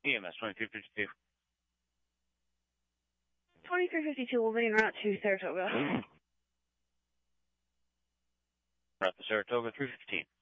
EMS 2352. 2352, Wolverine Route to Saratoga. Route to Saratoga 315.